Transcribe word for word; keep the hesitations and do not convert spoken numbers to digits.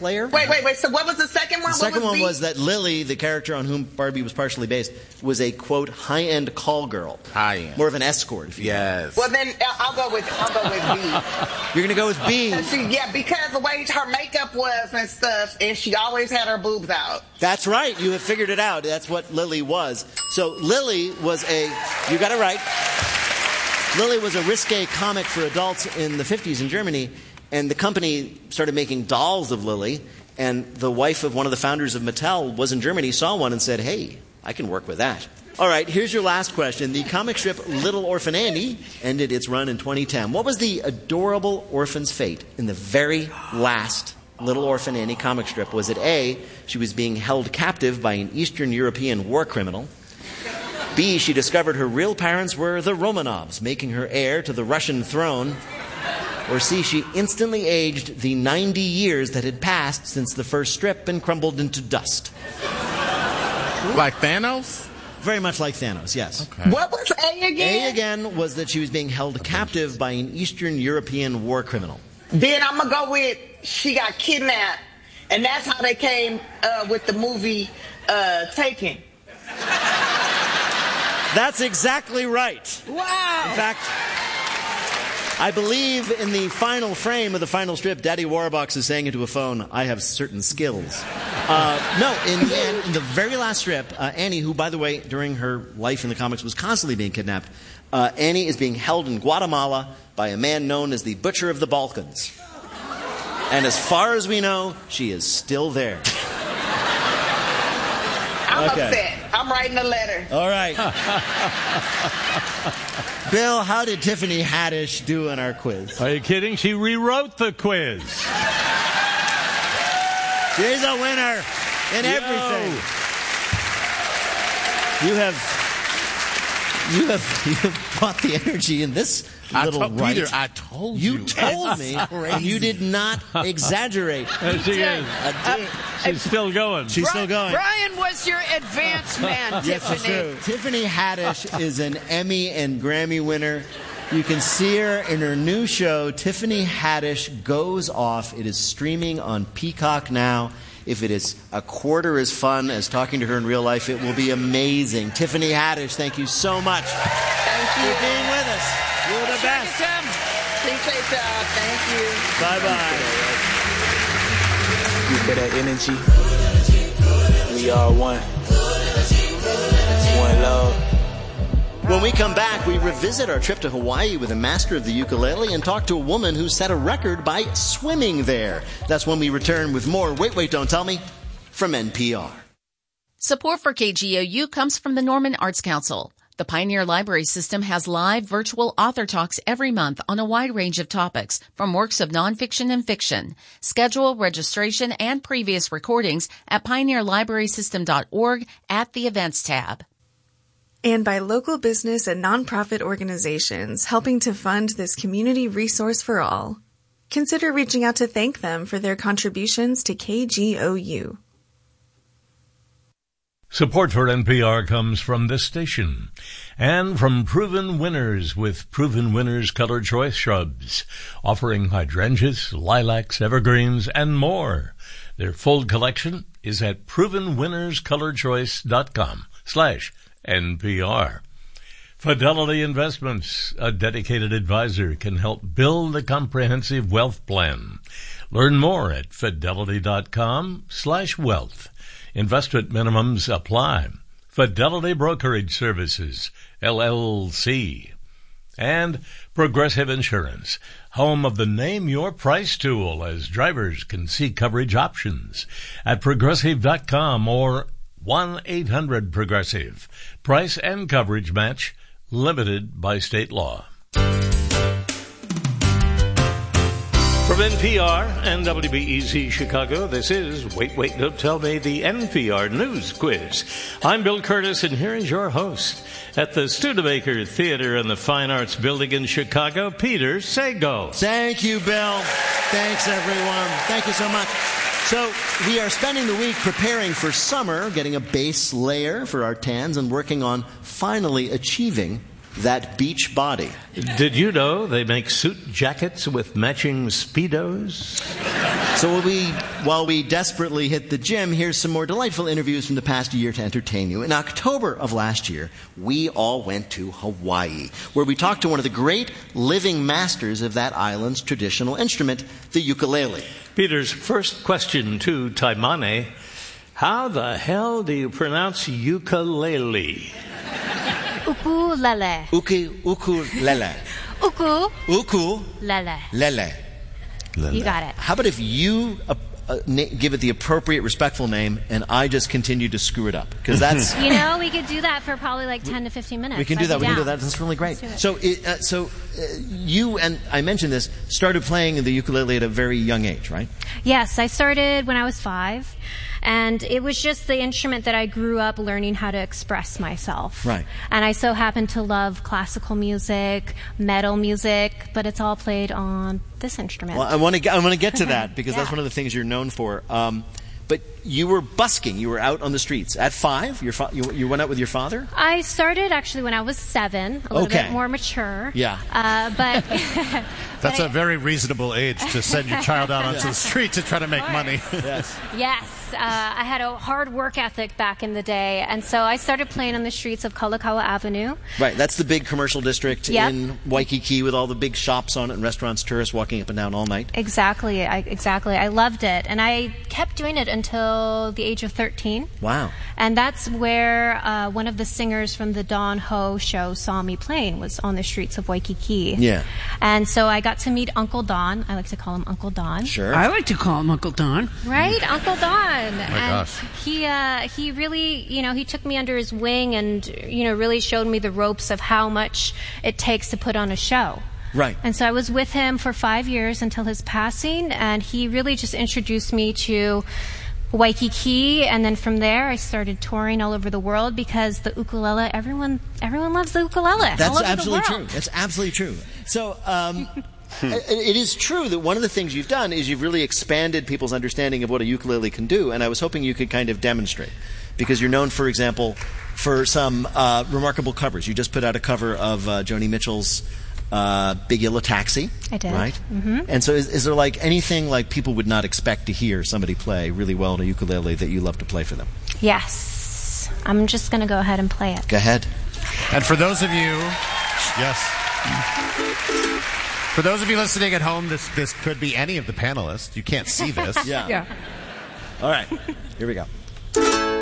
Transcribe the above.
bricklayer. Wait, wait, wait. So what was the second one? The second what was one B? was that Lily, the character on whom Barbie was partially based, was a, quote, high-end call girl. High-end. More of an escort, if you Yes. Well, then uh, I'll go with I'll go with B. You're going to go with B. She, yeah, because the way her makeup was and stuff, and she always had her boobs out. That's right. You have figured it out. That's what Lily was. So Lily was a... You got it right. Lily was a risque comic for adults in the fifties in Germany, and the company started making dolls of Lily, and the wife of one of the founders of Mattel was in Germany, saw one, and said, hey, I can work with that. All right, here's your last question. The comic strip Little Orphan Annie ended its run in twenty ten. What was the adorable orphan's fate in the very last Little Orphan Annie comic strip? Was it A, she was being held captive by an Eastern European war criminal? B, she discovered her real parents were the Romanovs, making her heir to the Russian throne? Or C, she instantly aged the ninety years that had passed since the first strip and crumbled into dust? Like Thanos? Very much like Thanos, yes. Okay. What was A again? A again was that she was being held captive by an Eastern European war criminal. Then I'm going to go with she got kidnapped, and that's how they came uh, with the movie uh, Taken. That's exactly right. Wow. In fact, I believe in the final frame of the final strip, Daddy Warbucks is saying into a phone, I have certain skills. Uh, no, in the end, in the very last strip, uh, Annie, who, by the way, during her life in the comics was constantly being kidnapped, uh, Annie is being held in Guatemala by a man known as the Butcher of the Balkans. And as far as we know, she is still there. I'm Okay. upset. I'm writing a letter. All right. Bill, how did Tiffany Haddish do in our quiz? Are you kidding? She rewrote the quiz. She's a winner in Yo. everything. You have, you have, you have brought the energy in this I little told right. Peter, I told you. You told me, and you did not exaggerate. There she is. She's still going. She's still going. Brian was your advance man, Yes, it's Tiffany. true. Tiffany Haddish is an Emmy and Grammy winner. You can see her in her new show, Tiffany Haddish Goes Off. It is streaming on Peacock now. If it is a quarter as fun as talking to her in real life, it will be amazing. Tiffany Haddish, thank you so much Thank you. for being with us. You're the best. Appreciate y'all. Thank you. Bye-bye. You feel that energy? We are one. One love. When we come back, we revisit our trip to Hawaii with a master of the ukulele and talk to a woman who set a record by swimming there. That's when we return with more Wait, Wait, Don't Tell Me from N P R. Support for K G O U comes from the Norman Arts Council. The Pioneer Library System has live virtual author talks every month on a wide range of topics, from works of nonfiction and fiction. Schedule, registration, and previous recordings at pioneer library system dot org at the Events tab. And by local business and nonprofit organizations helping to fund this community resource for all. Consider reaching out to thank them for their contributions to K G O U. Support for N P R comes from this station and from Proven Winners with Proven Winners Color Choice Shrubs, offering hydrangeas, lilacs, evergreens, and more. Their full collection is at proven winners color choice dot com slash N P R. Fidelity Investments, a dedicated advisor, can help build a comprehensive wealth plan. Learn more at fidelity dot com slash wealth. Investment minimums apply. Fidelity Brokerage Services, L L C. And Progressive Insurance, home of the Name Your Price tool, as drivers can see coverage options at progressive dot com or one eight hundred progressive. Price and coverage match limited by state law. From N P R and W B E Z Chicago, this is Wait, Wait, Don't Tell Me, the N P R News Quiz. I'm Bill Curtis, and here is your host at the Studebaker Theater and the Fine Arts Building in Chicago, Peter Sago. Thank you, Bill. Thanks, everyone. Thank you so much. So we are spending the week preparing for summer, getting a base layer for our tans, and working on finally achieving that beach body. Did you know they make suit jackets with matching Speedos? So while we, while we desperately hit the gym, here's some more delightful interviews from the past year to entertain you. In October of last year, we all went to Hawaii, where we talked to one of the great living masters of that island's traditional instrument, the ukulele. Peter's first question to Taimane, how the hell do you pronounce ukulele? Ukulele. Uki, ukulele. Uku. Uku. Lele. Lele. You got it. How about if you uh, uh, na- give it the appropriate, respectful name, and I just continue to screw it up? Because that's... You know, we could do that for probably like ten to fifteen minutes. We can do I'd that. be We can do down. that. That's really great. Let's do it. So, it, uh, so uh, you and I mentioned this started playing the ukulele at a very young age, right? Yes, I started when I was five. And it was just the instrument that I grew up learning how to express myself. Right. And I so happen to love classical music, metal music, but it's all played on this instrument. Well, I want to. I want to get to that because Yeah. that's one of the things you're known for. Um, but you were busking. You were out on the streets at five. Your fa- you, you went out with your father. I started actually when I was seven, a little Okay. bit more mature. Yeah. Uh, but That's but I- a very reasonable age to send your child out onto the street to try to make money. Yes. Yes, uh, I had a hard work ethic back in the day, and so I started playing on the streets of Kalakaua Avenue. Right. That's the big commercial district Yep. in Waikiki with all the big shops on it and restaurants, tourists walking up and down all night. Exactly, I, exactly. I loved it, and I kept doing it until the age of thirteen. Wow. And that's where uh, one of the singers from the Don Ho show saw me playing, was on the streets of Waikiki. Yeah. And so I got to meet Uncle Don. I like to call him Uncle Don. Sure. I like to call him Uncle Don. Right, Uncle Don. my and gosh. He uh, he really, you know, he took me under his wing and, you know, really showed me the ropes of how much it takes to put on a show. Right. And so I was with him for five years until his passing, and he really just introduced me to Waikiki, and then from there I started touring all over the world because the ukulele, everyone everyone loves the ukulele. all That's over absolutely the true. world. That's absolutely true. So, um, it, it is true that one of the things you've done is you've really expanded people's understanding of what a ukulele can do, and I was hoping you could kind of demonstrate. Because you're known, for example, for some uh, remarkable covers. You just put out a cover of uh, Joni Mitchell's uh, Big Yellow Taxi. I did. Right? Mm-hmm. And so is, is there like anything like people would not expect to hear somebody play really well on a ukulele that you love to play for them? Yes. I'm just going to go ahead and play it. Go ahead. And for those of you, yes. For those of you listening at home, this this could be any of the panelists. You can't see this. Yeah. Yeah. All right. Here we go.